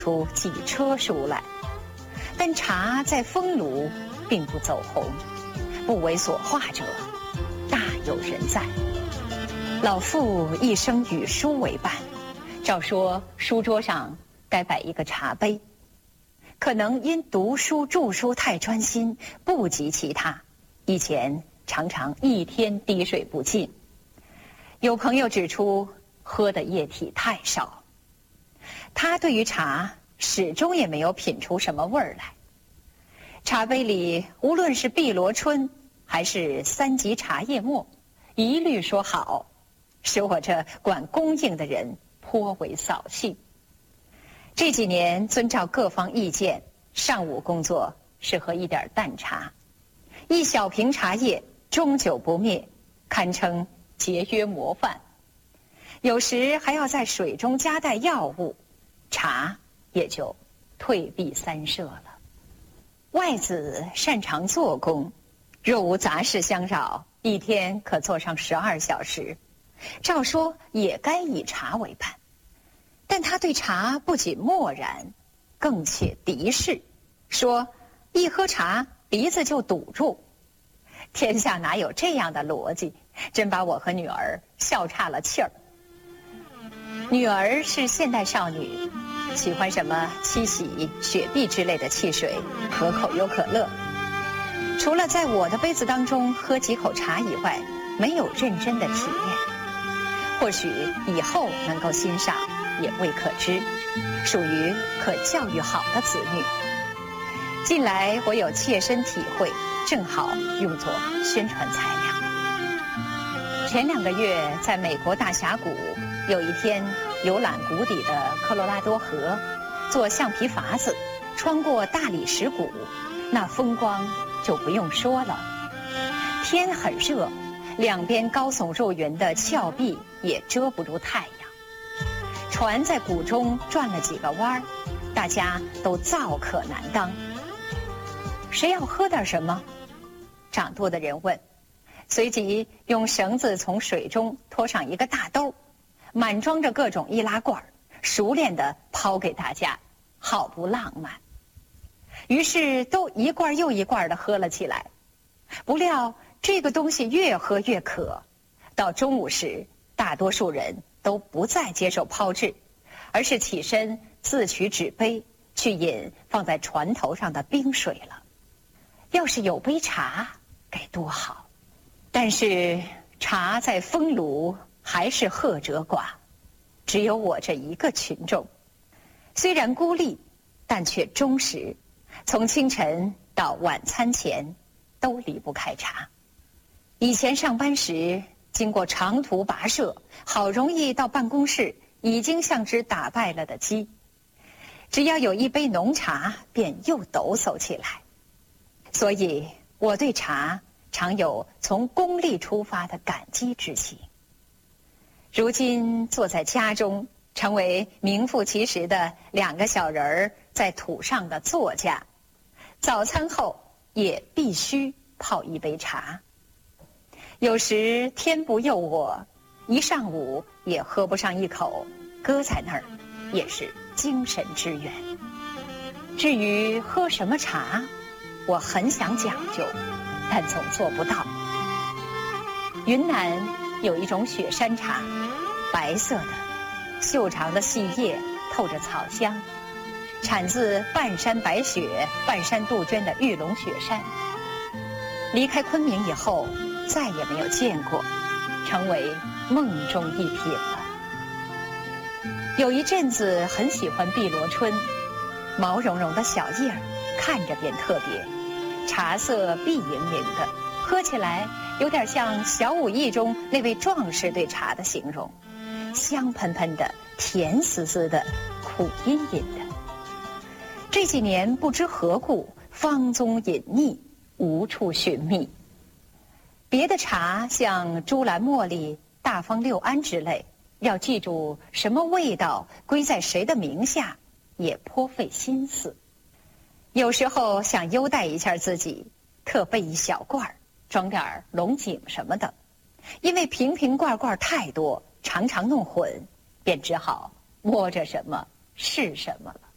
出几车书来。但茶在风炉并不走红，不为所化者大有人在。老妇一生与书为伴，照说书桌上该摆一个茶杯，可能因读书著书太专心，不及其他，以前常常一天滴水不进。有朋友指出喝的液体太少，他对于茶始终也没有品出什么味儿来。茶杯里无论是碧螺春还是3级茶叶末，一律说好，使我这管供应的人颇为扫兴。这几年遵照各方意见，上午工作是喝一点淡茶，一小瓶茶叶终久不灭，堪称节约模范。有时还要在水中加带药物，茶也就退避三舍了。外子擅长做工，若无杂事相扰，一天可做上12小时，照说也该以茶为伴。但他对茶不仅漠然，更且敌视，说一喝茶鼻子就堵住。天下哪有这样的逻辑，真把我和女儿笑岔了气儿。女儿是现代少女，喜欢什么七喜、雪碧之类的汽水，可口又可乐。除了在我的杯子当中喝几口茶以外，没有认真的体验。或许以后能够欣赏，也未可知，属于可教育好的子女。近来我有切身体会，正好用作宣传材料。前2个月在美国大峡谷，有一天游览谷底的科罗拉多河，坐橡皮筏子穿过大理石谷，那风光就不用说了。天很热，两边高耸入云的峭壁也遮不住太阳。船在谷中转了几个弯，大家都燥渴难当。谁要喝点什么？掌舵的人问，随即用绳子从水中拖上一个大兜，满装着各种易拉罐，熟练地抛给大家，好不浪漫。于是都一罐又一罐地喝了起来。不料这个东西越喝越渴，到中午时，大多数人都不再接受抛掷，而是起身自取纸杯去饮放在船头上的冰水了。要是有杯茶该多好，但是茶在风炉还是喝者寡，只有我这一个群众，虽然孤立，但却忠实，从清晨到晚餐前都离不开茶。以前上班时经过长途跋涉，好容易到办公室，已经像只打败了的鸡，只要有一杯浓茶便又抖擞起来。所以我对茶常有从功利出发的感激之情。如今坐在家中，成为名副其实的2个小人儿在土上的作家，早餐后也必须泡一杯茶。有时天不佑我，一上午也喝不上一口，搁在那儿也是精神之源。至于喝什么茶，我很想讲究，但总做不到。云南有一种雪山茶，白色的，秀长的细叶透着草香，产自半山白雪半山杜鹃的玉龙雪山。离开昆明以后再也没有见过，成为梦中一品了。有一阵子很喜欢碧螺春，毛茸茸的小叶儿看着便特别，茶色碧莹莹的，喝起来有点像小武艺中那位壮士对茶的形容，香喷喷的，甜丝丝的，苦阴阴的。这几年不知何故，芳踪隐匿，无处寻觅。别的茶像珠兰茉莉、大方六安之类，要记住什么味道归在谁的名下，也颇费心思。有时候想优待一下自己，特备一小罐儿，装点龙井什么的，因为瓶瓶罐罐太多，常常弄混，便只好摸着什么是什么了。